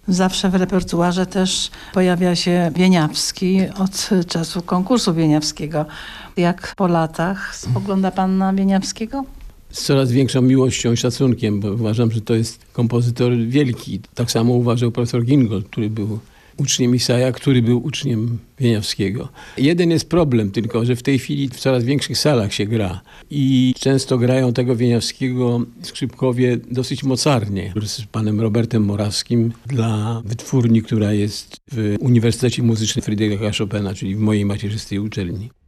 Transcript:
Zawsze w repertuarze też pojawia się Wieniawski od czasu konkursu wieniawskiego. Jak po latach spogląda pan na Wieniawskiego? Z coraz większą miłością i szacunkiem, bo uważam, że to jest kompozytor wielki. Tak samo uważał profesor Gingold, który był uczniem Isaja, który był uczniem Wieniawskiego. Jeden jest problem tylko, że w tej chwili w coraz większych salach się gra i często grają tego Wieniawskiego skrzypkowie dosyć mocarnie. Z panem Robertem Morawskim dla wytwórni, która jest w Uniwersytecie Muzycznym Fryderyka Chopina, czyli w mojej macierzystej uczelni.